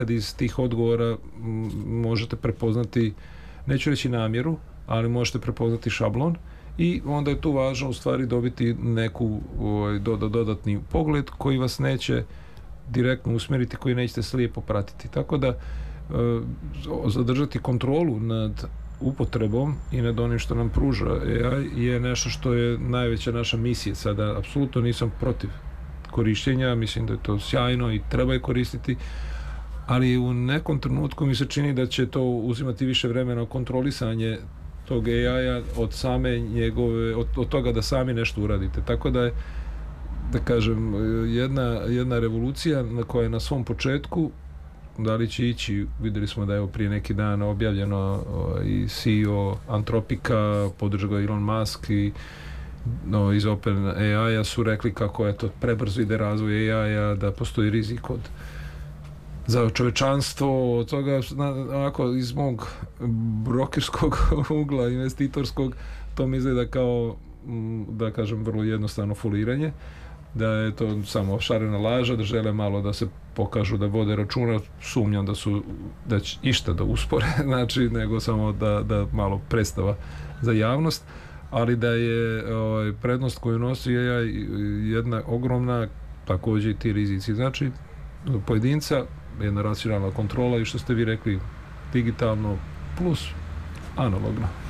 iz tih odgovora možete prepoznati, neću reći namjeru, ali možete prepoznati šablon i onda je tu važno u stvari dobiti neku dodatni pogled koji vas neće direktno usmjeriti, koji nećete slijepo pratiti. Tako da zadržati kontrolu nad upotrebom i nad onim što nam pruža AI je nešto što je najveća naša misija. Sada apsolutno nisam protiv korištenja, mislim da je to sjajno i treba je koristiti, ali u nekom trenutku mi se čini da će to uzimati više vremena kontrolisanje tog AI-a od same njegove, od toga da sami nešto uradite. Tako da je, da kažem, jedna revolucija koja je na svom početku. Da li će ići, vidjeli smo da je prije neki dan objavljeno i CEO Antropika, podržao ga Elon Musk i iz OpenAI-a su rekli kako je to prebrzo ide razvoj AI-a, da postoji rizik za čovečanstvo, od toga onako iz mog brokerskog ugla, investitorskog, to mi izgleda kao, da kažem, vrlo jednostavno foliranje, da je to samo šarena laža, da žele malo da se pokažu da vode računa, sumnjam da će išta da uspore, znači, nego samo da malo predstava za javnost, ali da je prednost koju nosi AI jedna ogromna, također i ti rizici. Znači, pojedinca, jedna racionalna kontrola i što ste vi rekli, digitalno plus analogno.